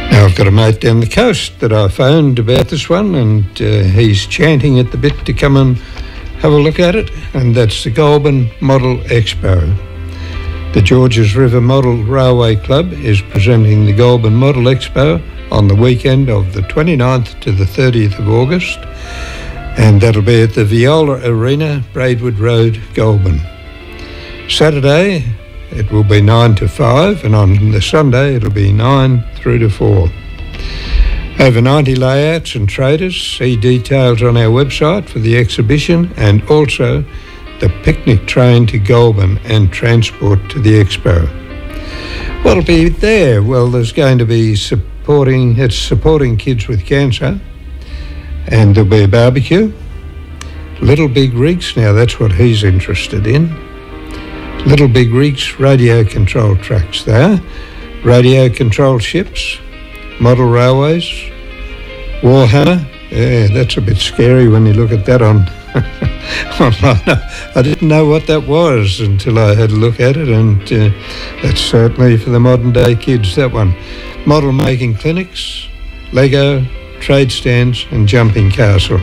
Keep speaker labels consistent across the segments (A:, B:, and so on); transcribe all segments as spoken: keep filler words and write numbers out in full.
A: Now, I've got a mate down the coast that I phoned about this one, and uh, he's chanting at the bit to come and have a look at it, and that's the Goulburn Model Expo. The Georges River Model Railway Club is presenting the Goulburn Model Expo on the weekend of the twenty-ninth to the thirtieth of August, and that'll be at the Viola Arena, Braidwood Road, Goulburn. Saturday, it will be nine to five, and on the Sunday, it'll be nine through to four. Over ninety layouts and traders. See details on our website for the exhibition and also the picnic train to Goulburn and transport to the expo. What'll be there? Well, there's going to be supporting, it's supporting kids with cancer, and there'll be a barbecue. Little Big Rigs, now that's what he's interested in. Little Big Rigs, radio control trucks there, radio control ships, model railways, Warhammer. Yeah, that's a bit scary when you look at that on online. I didn't know what that was until I had a look at it, and uh, that's certainly for the modern day kids, that one. Model making clinics, Lego, trade stands and jumping castle.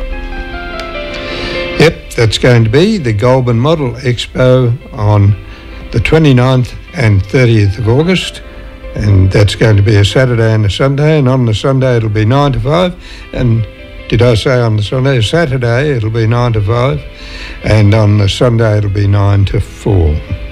A: Yep, that's going to be the Goulburn Model Expo on the twenty-ninth and thirtieth of August, and that's going to be a Saturday and a Sunday, and on the Sunday it'll be nine to five, and did I say on the Sunday? Saturday it'll be nine to five, and on the Sunday it'll be nine to four.